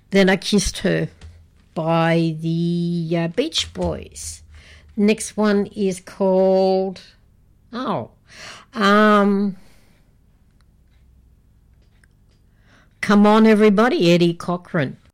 Then I Kissed Her by the Beach Boys. Next one is called, Come On Everybody, Eddie Cochran.